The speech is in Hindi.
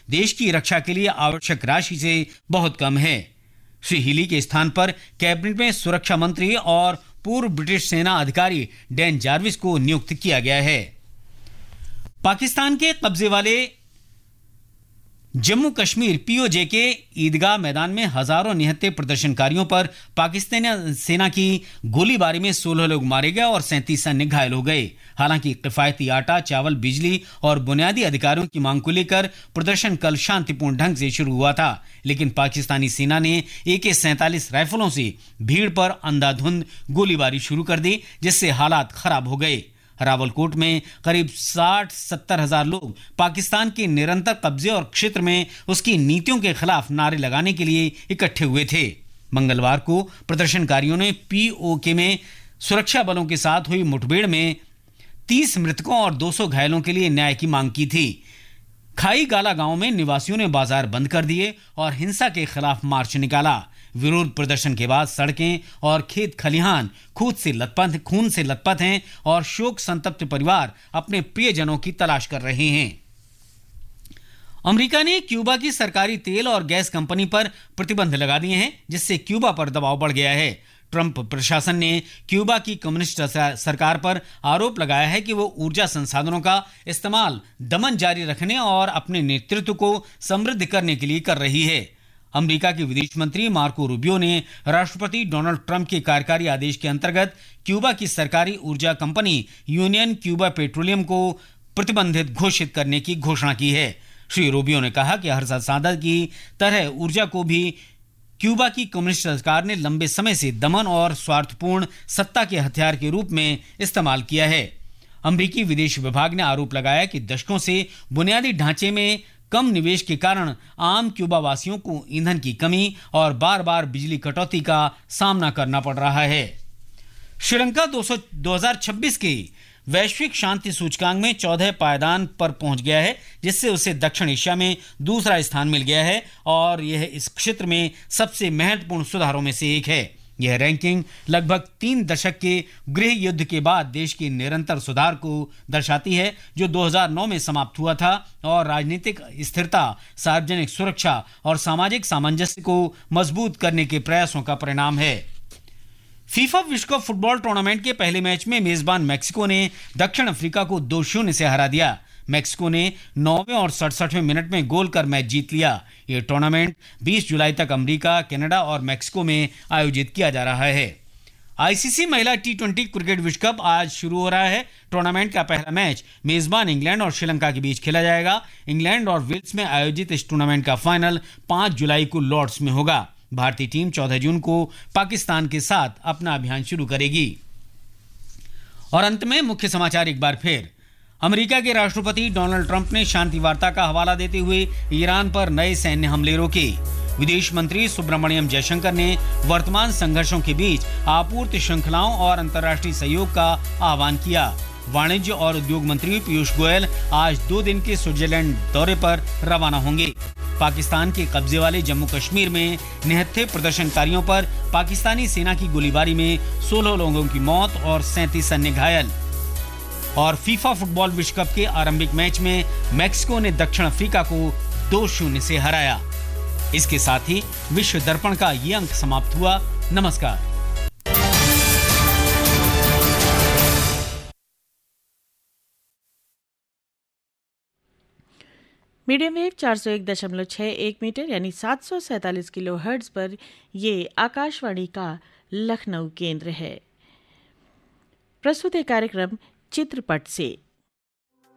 देश की रक्षा के लिए आवश्यक राशि से बहुत कम है। श्री हीली के स्थान पर कैबिनेट में सुरक्षा मंत्री और पूर्व ब्रिटिश सेना अधिकारी डैन जार्विस को नियुक्त किया गया है। पाकिस्तान के कब्जे वाले जम्मू कश्मीर पीओजे के ईदगाह मैदान में हजारों निहत्थे प्रदर्शनकारियों पर पाकिस्तानी सेना की गोलीबारी में 16 लोग मारे गए और 37 अन्य घायल हो गए। हालांकि किफायती आटा, चावल, बिजली और बुनियादी अधिकारों की मांग को लेकर प्रदर्शन कल शांतिपूर्ण ढंग से शुरू हुआ था, लेकिन पाकिस्तानी सेना ने AK-47 राइफलों से भीड़ पर अंधाधुंध गोलीबारी शुरू कर दी, जिससे हालात खराब हो गए। रावलकोट में करीब 60-70 हजार लोग पाकिस्तान के निरंतर कब्जे और क्षेत्र में उसकी नीतियों के खिलाफ नारे लगाने के लिए इकट्ठे हुए थे। मंगलवार को प्रदर्शनकारियों ने POK में सुरक्षा बलों के साथ हुई मुठभेड़ में 30 मृतकों और 200 घायलों के लिए न्याय की मांग की थी। खाई गाला गांव में निवासियों ने बाजार बंद कर दिए और हिंसा के खिलाफ मार्च निकाला। विरोध प्रदर्शन के बाद सड़कें और खेत खलिहान खून से लथपथ हैं और शोक संतप्त परिवार अपने प्रियजनों की तलाश कर रहे हैं। अमेरिका ने क्यूबा की सरकारी तेल और गैस कंपनी पर प्रतिबंध लगा दिए हैं, जिससे क्यूबा पर दबाव बढ़ गया है। ट्रंप प्रशासन ने क्यूबा की कम्युनिस्ट सरकार पर आरोप लगाया है कि वो ऊर्जा संसाधनों का इस्तेमाल दमन जारी रखने और अपने नेतृत्व को समृद्ध करने के लिए कर रही है। अमेरिका के विदेश मंत्री मार्को रूबियो ने राष्ट्रपति डोनाल्ड ट्रंप के कार्यकारी आदेश के अंतर्गत क्यूबा की सरकारी ऊर्जा कंपनी यूनियन क्यूबा पेट्रोलियम को प्रतिबंधित घोषित करने की घोषणा की है। श्री रूबियो ने कहा कि हर संसाधन की तरह ऊर्जा को भी क्यूबा की कम्युनिस्ट सरकार ने लंबे समय से दमन और स्वार्थपूर्ण सत्ता के हथियार के रूप में इस्तेमाल किया है। अमेरिकी विदेश विभाग ने आरोप लगाया कि दशकों से बुनियादी ढांचे में कम निवेश के कारण आम क्यूबा वासियों को ईंधन की कमी और बार बार बिजली कटौती का सामना करना पड़ रहा है। श्रीलंका 2026 के वैश्विक शांति सूचकांक में 14 पायदान पर पहुंच गया है, जिससे उसे दक्षिण एशिया में दूसरा स्थान मिल गया है और यह इस क्षेत्र में सबसे महत्वपूर्ण सुधारों में से एक है। यह रैंकिंग लगभग 3 दशक के गृह युद्ध के बाद देश के निरंतर सुधार को दर्शाती है, जो 2009 में समाप्त हुआ था और राजनीतिक स्थिरता, सार्वजनिक सुरक्षा और सामाजिक सामंजस्य को मजबूत करने के प्रयासों का परिणाम है। फीफा विश्व कप फुटबॉल टूर्नामेंट के पहले मैच में मेजबान मैक्सिको ने दक्षिण अफ्रीका को 2-0 से हरा दिया। मैक्सिको ने 9वें और 67वें मिनट में गोल कर मैच जीत लिया। यह टूर्नामेंट 20 जुलाई तक अमेरिका, कनाडा और मैक्सिको में आयोजित किया जा रहा है। आईसीसी महिला T20 क्रिकेट विश्व कप आज शुरू हो रहा है। टूर्नामेंट का पहला मैच मेजबान इंग्लैंड और श्रीलंका के बीच खेला जाएगा। इंग्लैंड और वेल्स में आयोजित इस टूर्नामेंट का फाइनल 5 जुलाई को लॉर्ड्स में होगा। भारतीय टीम 14 जून को पाकिस्तान के साथ अपना अभियान शुरू करेगी। और अंत में मुख्य समाचार एक बार फिर। अमेरिका के राष्ट्रपति डोनाल्ड ट्रंप ने शांति वार्ता का हवाला देते हुए ईरान पर नए सैन्य हमले रोके। विदेश मंत्री सुब्रमण्यम जयशंकर ने वर्तमान संघर्षों के बीच आपूर्ति श्रृंखलाओं और अंतर्राष्ट्रीय सहयोग का आह्वान किया। वाणिज्य और उद्योग मंत्री पीयूष गोयल आज 2 दिन के स्विट्जरलैंड दौरे पर रवाना होंगे। पाकिस्तान के कब्जे वाले जम्मू कश्मीर में निहत्थे प्रदर्शनकारियों पर पाकिस्तानी सेना की गोलीबारी में 16 लोगों की मौत और 37 अन्य घायल। और फीफा फुटबॉल विश्व कप के आरंभिक मैच में मैक्सिको ने दक्षिण अफ्रीका को 2-0 से हराया। इसके साथ ही विश्व दर्पण का ये अंक समाप्त हुआ। नमस्कार। मीडियम वेव 401.61 मीटर यानी 747 किलो हर्ट्ज पर ये आकाशवाणी का लखनऊ केंद्र है। प्रस्तुत है कार्यक्रम चित्रपट से।